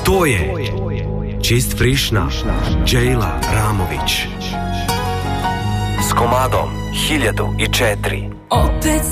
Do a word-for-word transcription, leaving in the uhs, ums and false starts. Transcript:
To je Čist frišna Džejla Ramović s komadom hiljadu i četiri. Opet